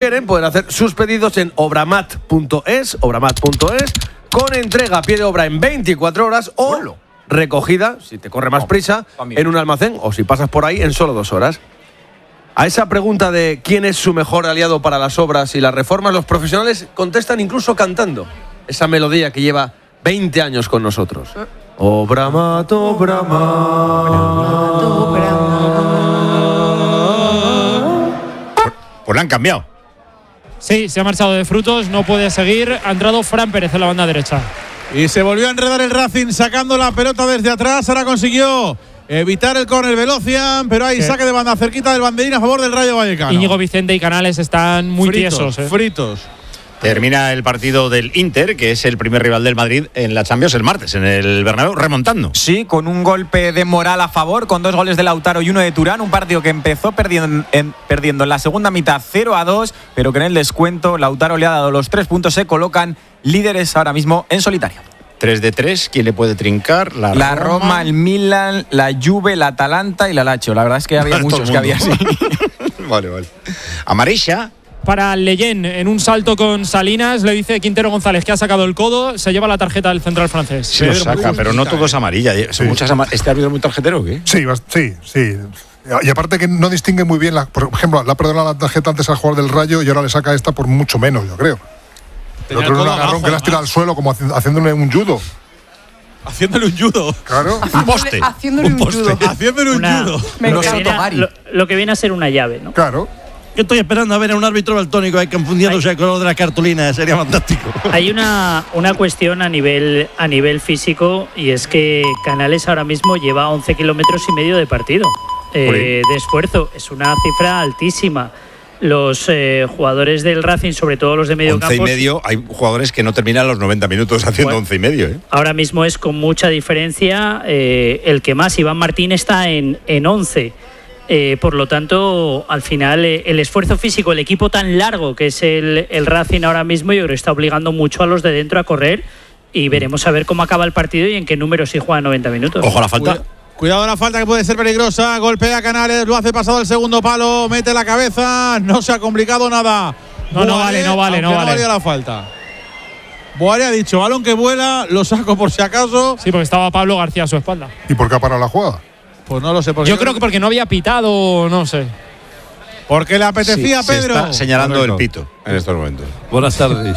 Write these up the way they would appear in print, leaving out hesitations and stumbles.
quieren, pueden hacer sus pedidos en obramat.es, con entrega a pie de obra en 24 horas o recogida, si te corre más prisa, en un almacén o si pasas por ahí en solo 2 horas. A esa pregunta de quién es su mejor aliado para las obras y las reformas, los profesionales contestan incluso cantando esa melodía que lleva 20 años con nosotros. Obramat, Pues la han cambiado. Sí, se ha marchado de Frutos, no puede seguir. Ha entrado Fran Pérez en la banda derecha. Y se volvió a enredar el Racing sacando la pelota desde atrás. Ahora consiguió evitar el córner Velocian, pero hay saque de banda cerquita del banderín a favor del Rayo Vallecano. Íñigo Vicente y Canales están muy tiesos. Fritos. Termina el partido del Inter, que es el primer rival del Madrid en la Champions el martes, en el Bernabéu, remontando. Sí, con un golpe de moral a favor, con 2 goles de Lautaro y 1 de Turán. Un partido que empezó perdiendo en la segunda mitad 0-2, pero que en el descuento Lautaro le ha dado los 3 puntos. Se colocan líderes ahora mismo en solitario. 3 de 3, ¿quién le puede trincar? La Roma, el Milan, la Juve, la Atalanta y la Lazio. La verdad es que había muchos que había así. Vale. Amarilla. Para Leyen, en un salto con Salinas, le dice Quintero González que ha sacado el codo, se lleva la tarjeta del central francés. Sí, lo saca, pero no todo es amarilla. Son muchas ¿Este árbitro es muy tarjetero o qué? Sí. Y aparte que no distingue muy bien, por ejemplo, le ha perdonado la tarjeta antes al jugador del Rayo y ahora le saca esta por mucho menos, yo creo. El otro es un agarrón que le has tirado al suelo como haciéndole un judo. Haciéndole un judo. Claro. Un poste. Haciéndole un judo. Haciéndole un judo. Lo que viene a ser una llave, ¿no? Claro. Yo estoy esperando a ver a un árbitro daltónico ahí confundiéndose con lo de la cartulina, sería fantástico. Hay una cuestión a nivel físico, y es que Canales ahora mismo lleva 11 kilómetros y medio de partido de esfuerzo. Es una cifra altísima. Los jugadores del Racing, sobre todo los de medio campo. 11 y medio, hay jugadores que no terminan los 90 minutos haciendo 11 y medio. Ahora mismo es con mucha diferencia el que más. Iván Martín está en 11. Por lo tanto, al final, el esfuerzo físico, el equipo tan largo que es el Racing ahora mismo, yo creo que está obligando mucho a los de dentro a correr, y veremos a ver cómo acaba el partido y en qué número sí juega 90 minutos. Ojo a la falta. Cuidado la falta, que puede ser peligrosa. Golpea Canales, lo hace pasado el segundo palo, mete la cabeza, no se ha complicado nada. No vale. No valía la falta. Boare ha dicho, balón que vuela, lo saco por si acaso. Sí, porque estaba Pablo García a su espalda. ¿Y por qué ha parado la jugada? Pues no lo sé. Yo creo que porque no había pitado, no sé. Porque le apetecía a Pedro. Se está señalando el pito en estos momentos. Buenas tardes.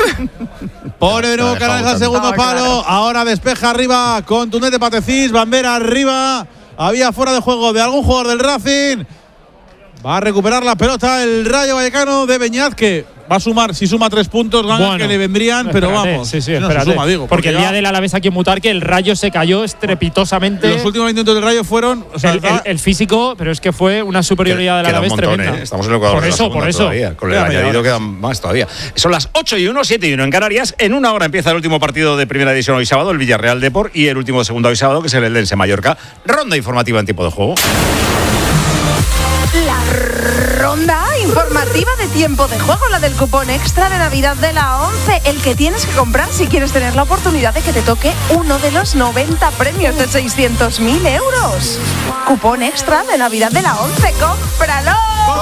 Pone de nuevo Canales al segundo palo. Ahora despeja arriba con Tunete Patecís. Bandera arriba. Había fuera de juego de algún jugador del Racing. Va a recuperar la pelota el Rayo Vallecano de Beñat, que va a sumar, si suma 3 puntos, que le vendrían, pero vamos. Sí, no espérate. se suma, digo, porque el día del Alavés aquí en Mutarque, el Rayo se cayó estrepitosamente. Los últimos intentos del Rayo fueron… O sea, el físico, pero es que fue una superioridad del Alavés tremenda. Estamos en el Ecuador. Por eso. Todavía. Con el añadido quedan más todavía. Son las 8:01, 7:01 en Canarias. En una hora empieza el último partido de Primera División hoy sábado, el Villarreal Depor, y el último de Segunda hoy sábado, que es el Eldense Mallorca. Ronda informativa en tiempo de juego. La ronda informativa de tiempo de juego, la del cupón extra de Navidad de la 11, el que tienes que comprar si quieres tener la oportunidad de que te toque uno de los 90 premios de 600.000 euros. Cupón extra de Navidad de la 11, ¡cómpralo!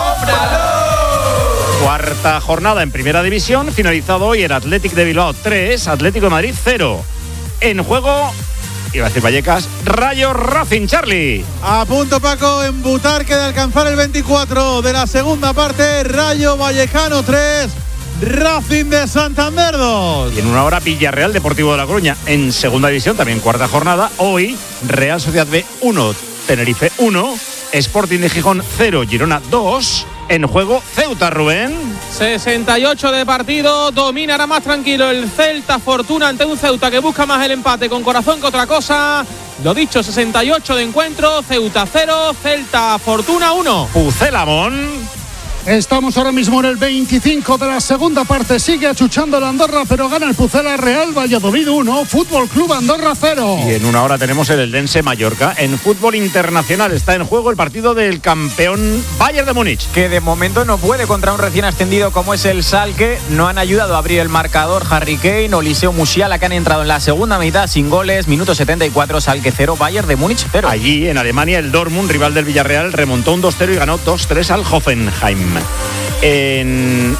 Cuarta jornada en Primera División, finalizado hoy el Athletic de Bilbao 3, Atlético de Madrid 0. En juego, iba a decir Vallecas, Rayo Racing, Charlie. A punto, Paco, en Butarque de alcanzar el 24 de la segunda parte. Rayo Vallecano 3, Racing de Santander 2. Y en una hora Villarreal Deportivo de La Coruña en Segunda División, también cuarta jornada. Hoy Real Sociedad B 1, Tenerife 1, Sporting de Gijón 0, Girona 2. En juego Ceuta, Rubén. 68 de partido, dominará más tranquilo el Celta Fortuna ante un Ceuta que busca más el empate con corazón que otra cosa. Lo dicho, 68 de encuentro, Ceuta 0, Celta Fortuna 1. Pucelamón. Estamos ahora mismo en el 25 de la segunda parte. Sigue achuchando la Andorra, pero gana el Pucela. Real Valladolid 1, Fútbol Club Andorra 0. Y en una hora tenemos el Eldense Mallorca. En fútbol internacional está en juego el partido del campeón Bayern de Múnich, que de momento no puede contra un recién ascendido como es el Schalke. No han ayudado a abrir el marcador Harry Kane o Eliseu Musiala, que han entrado en la segunda mitad sin goles. Minuto 74, Schalke 0, Bayern de Múnich 0. Allí en Alemania el Dortmund, rival del Villarreal, remontó un 2-0 y ganó 2-3 al Hoffenheim. En